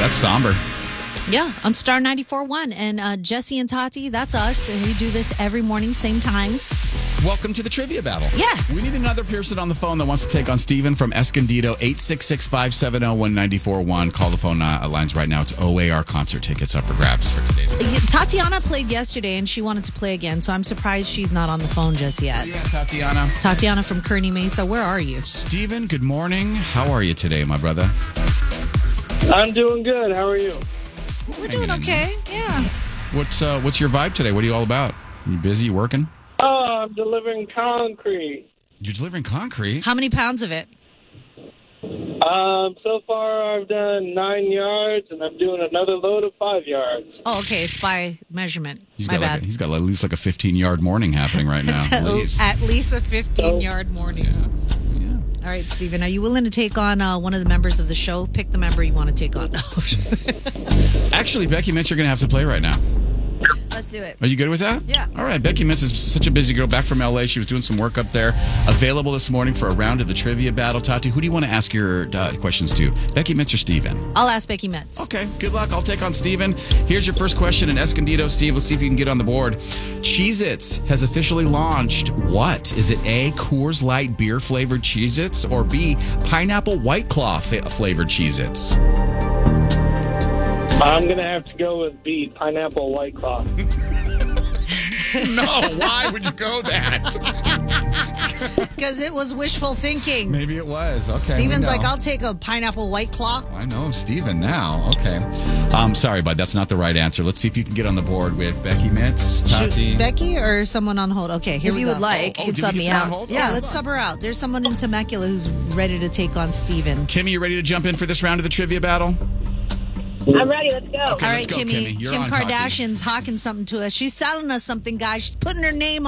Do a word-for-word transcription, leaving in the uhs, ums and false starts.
That's somber. Yeah, on Star ninety-four point one. And uh, Jesse and Tati, that's us. And we do this every morning, same time. Welcome to the trivia battle. Yes. We need another person on the phone that wants to take on Steven from Escondido. eight six six, five seven zero, one nine four one. Call the phone uh, lines right now. It's O A R concert tickets up for grabs for today. Tatiana played yesterday, and she wanted to play again, so I'm surprised she's not on the phone just yet. Yeah, Tatiana. Tatiana from Kearney Mesa, where are you? Steven, good morning. How are you today, my brother? I'm doing good. How are you? We're doing okay, yeah. What's uh, what's your vibe today? What are you all about? You busy? You working? Oh, I'm delivering concrete. You're delivering concrete? How many pounds of it? Um, so far, I've done nine yards, and I'm doing another load of five yards. Oh, okay, it's by measurement. He's My got bad. Like a, he's got at least like a fifteen-yard morning happening right now. At least. At least a fifteen-yard morning. Yeah. Yeah. All right, Steven, are you willing to take on uh, one of the members of the show? Pick the member you want to take on. Actually, Becky Mintz, you're going to have to play right now. Let's do it. Are you good with that? Yeah. All right. Becky Mintz is such a busy girl. Back from L A. She was doing some work up there. Available this morning for a round of the trivia battle. Tati, who do you want to ask your uh, questions to? Becky Mintz or Steven? I'll ask Becky Metz. Okay. Good luck. I'll take on Steven. Here's your first question in Escondido. Steve, let's see if you can get on the board. Cheez-Its has officially launched what? Is it A, Coors Light beer flavored Cheez-Its, or B, Pineapple White Claw fa- flavored Cheez-Its? I'm going to have to go with B, Pineapple White Claw. No, why would you go that? Because it was wishful thinking. Maybe it was. Okay. Steven's we like, know. I'll take a pineapple White Claw. I know Steven now. Okay. Um, sorry, bud. That's not the right answer. Let's see if you can get on the board with Becky Mitz, Tati. Shoot, Becky or someone on hold? Okay, here If we you go. would like, Oh, you can did sub we me get someone on out. hold? Yeah, Oh, let's sub her out. There's someone in Temecula who's ready to take on Steven. Kimmy, you ready to jump in for this round of the trivia battle? I'm ready. Let's go. Okay, All let's right, go, Kimmy. Kimmy. You're Kim on, Tati. Kardashian's hawking something to us. She's selling us something, guys. She's putting her name